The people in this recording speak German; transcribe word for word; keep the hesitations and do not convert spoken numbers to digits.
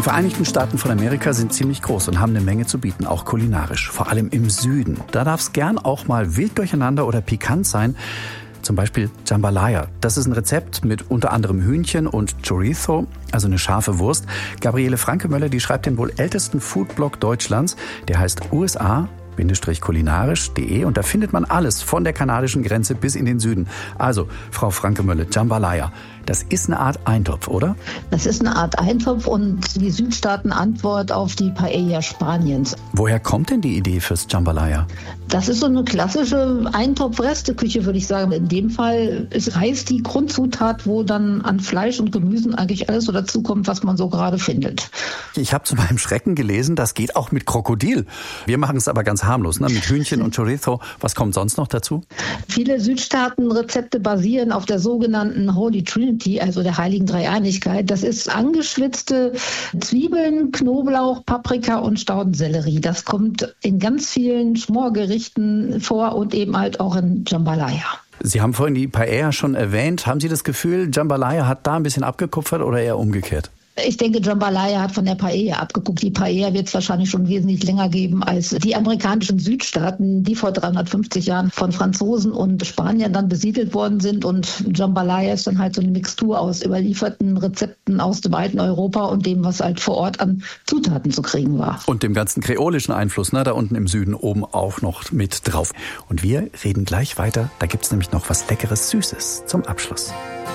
Vereinigten Staaten von Amerika sind ziemlich groß und haben eine Menge zu bieten, auch kulinarisch. Vor allem im Süden. Da darf es gern auch mal wild durcheinander oder pikant sein. Zum Beispiel Jambalaya. Das ist ein Rezept mit unter anderem Hühnchen und Chorizo, also eine scharfe Wurst. Gabriele Frankemöller, die schreibt den wohl ältesten Foodblog Deutschlands. Der heißt U S A kulinarisch punkt de und da findet man alles von der kanadischen Grenze bis in den Süden. Also, Frau Frankemöller, Jambalaya, das ist eine Art Eintopf, oder? Das ist eine Art Eintopf und die Südstaaten-Antwort auf die Paella Spaniens. Woher kommt denn die Idee fürs Jambalaya? Das ist so eine klassische Eintopf-Resteküche, würde ich sagen. In dem Fall ist Reis die Grundzutat, wo dann an Fleisch und Gemüsen eigentlich alles so dazukommt, was man so gerade findet. Ich habe zu meinem Schrecken gelesen, das geht auch mit Krokodil. Wir machen es aber ganz harmlos, ne? Mit Hühnchen und Chorizo. Was kommt sonst noch dazu? Viele Südstaaten-Rezepte basieren auf der sogenannten Holy Trinity, also der heiligen Dreieinigkeit. Das ist angeschwitzte Zwiebeln, Knoblauch, Paprika und Staudensellerie. Das kommt in ganz vielen Schmorgerichten vor und eben halt auch in Jambalaya. Sie haben vorhin die Paella schon erwähnt. Haben Sie das Gefühl, Jambalaya hat da ein bisschen abgekupfert oder eher umgekehrt? Ich denke, Jambalaya hat von der Paella abgeguckt. Die Paella wird es wahrscheinlich schon wesentlich länger geben als die amerikanischen Südstaaten, die vor dreihundertfünfzig Jahren von Franzosen und Spaniern dann besiedelt worden sind. Und Jambalaya ist dann halt so eine Mixtur aus überlieferten Rezepten aus dem alten Europa und dem, was halt vor Ort an Zutaten zu kriegen war. Und dem ganzen kreolischen Einfluss, ne, da unten im Süden oben auch noch mit drauf. Und wir reden gleich weiter. Da gibt's nämlich noch was Leckeres, Süßes zum Abschluss.